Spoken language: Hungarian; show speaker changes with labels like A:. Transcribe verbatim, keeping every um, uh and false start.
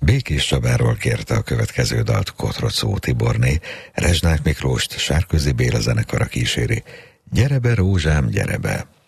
A: Békés Csabáról kérte a következő dalt Kotrocó Tiborné, Rezsnák Miklóst Sárközi Béla zenekara kíséri. Gyere be, rózsám, gyere be!